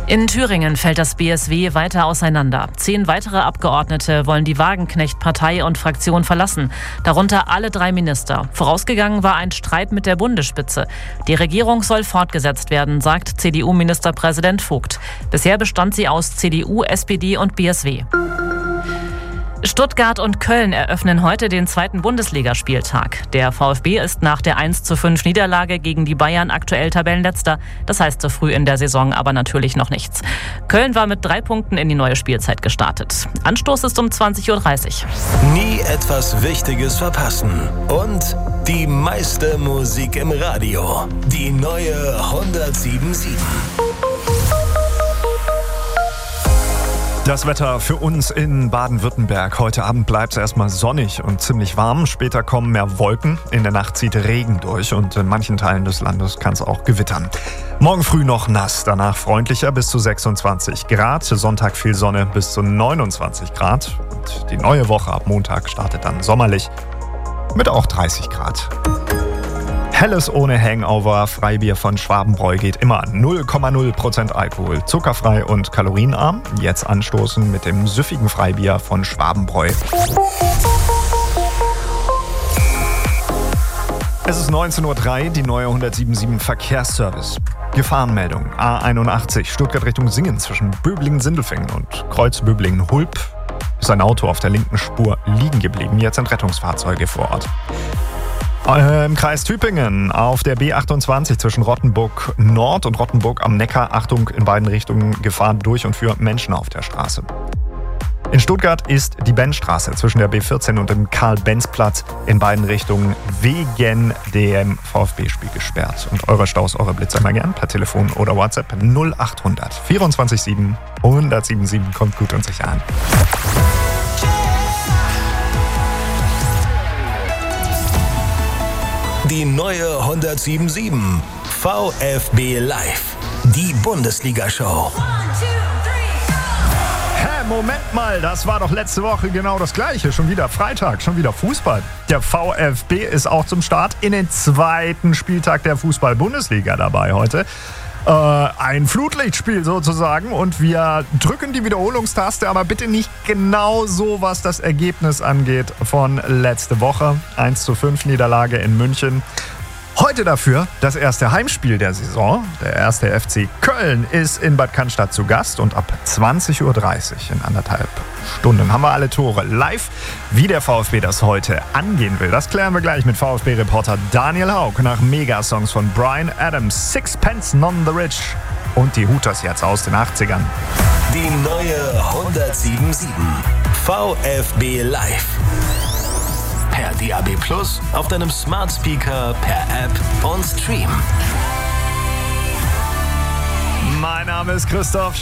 In Thüringen fällt das BSW weiter auseinander. 10 weitere Abgeordnete wollen die Wagenknecht-Partei und Fraktion verlassen, darunter alle 3 Minister. Vorausgegangen war ein Streit mit der Bundesspitze. Die Regierung soll fortgesetzt werden, sagt CDU-Ministerpräsident Vogt. Bisher bestand sie aus CDU, SPD und BSW. Stuttgart und Köln eröffnen heute den 2. Bundesligaspieltag. Der VfB ist nach der 1:5 Niederlage gegen die Bayern aktuell Tabellenletzter. Das heißt so früh in der Saison aber natürlich noch nichts. Köln war mit 3 Punkten in die neue Spielzeit gestartet. Anstoß ist um 20:30 Uhr. Nie etwas Wichtiges verpassen. Und die meiste Musik im Radio. Die neue 107.7. Das Wetter für uns in Baden-Württemberg. Heute Abend bleibt es erstmal sonnig und ziemlich warm. Später kommen mehr Wolken. In der Nacht zieht Regen durch und in manchen Teilen des Landes kann es auch gewittern. Morgen früh noch nass, danach freundlicher bis zu 26 Grad. Sonntag viel Sonne bis zu 29 Grad. Und die neue Woche ab Montag startet dann sommerlich mit auch 30 Grad. Helles ohne Hangover, Freibier von Schwabenbräu geht immer. 0,0% Alkohol, zuckerfrei und kalorienarm. Jetzt anstoßen mit dem süffigen Freibier von Schwabenbräu. Es ist 19:03 Uhr, die neue 107.7 Verkehrsservice. Gefahrenmeldung A81 Stuttgart Richtung Singen zwischen Böblingen-Sindelfingen und Kreuz-Böblingen-Hulp ist ein Auto auf der linken Spur liegen geblieben. Jetzt sind Rettungsfahrzeuge vor Ort. Im Kreis Tübingen auf der B28 zwischen Rottenburg Nord und Rottenburg am Neckar. Achtung, in beiden Richtungen Gefahr durch und für Menschen auf der Straße. In Stuttgart ist die Bennstraße zwischen der B14 und dem Karl-Benz-Platz in beiden Richtungen wegen dem VfB-Spiel gesperrt. Und eure Staus, eure Blitzer immer gern per Telefon oder WhatsApp 0800 24 7 107.7 kommt gut und sicher an. Die neue 107.7 VfB Live. Die Bundesliga-Show. Hä, Moment mal, das war doch letzte Woche genau das Gleiche. Schon wieder Freitag, schon wieder Fußball. Der VfB ist auch zum Start in den 2. Spieltag der Fußball-Bundesliga dabei heute. Ein Flutlichtspiel sozusagen und wir drücken die Wiederholungstaste, aber bitte nicht genau so, was das Ergebnis angeht von letzte Woche. 1:5 Niederlage in München. Heute dafür das erste Heimspiel der Saison. Der erste FC Köln ist in Bad Cannstatt zu Gast und ab 20:30 Uhr in 1,5 Stunden haben wir alle Tore live. Wie der VfB das heute angehen will, das klären wir gleich mit VfB-Reporter Daniel Haug nach Megasongs von Bryan Adams, Sixpence None the Rich und die Hooters jetzt aus den 80ern. Die neue 107.7 VfB Live. Per DAB+, auf deinem Smart Speaker, per App und Stream. Mein Name ist Christoph